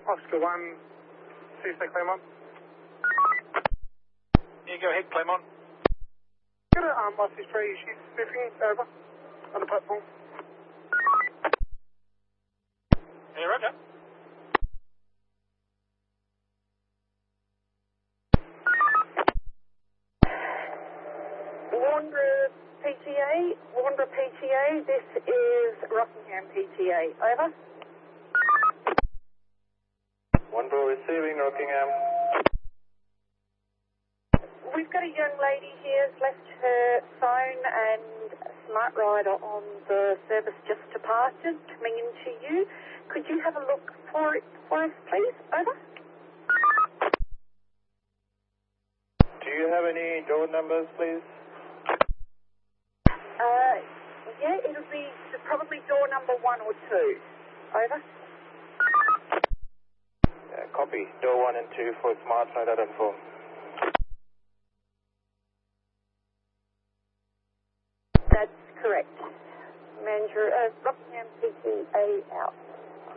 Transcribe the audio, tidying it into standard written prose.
Oscar 1, Tuesday Claremont. Yeah, go ahead, Claremont. Got a Oscar 3, she's spoofing over on the platform. Yeah, roger. Wanderer PTA, this is Rockingham PTA, over. Wanderer receiving Rockingham. We've got a young lady here who's left her phone and smart rider on the service just departed, coming into you. Could you have a look for it for us, please? Over. Do you have any door numbers, please? Yeah, it'll be probably door number 1 or 2. Over. Yeah, copy. Door 1 and 2 for smart rider info. That's correct. Manager, Rockingham PTA out.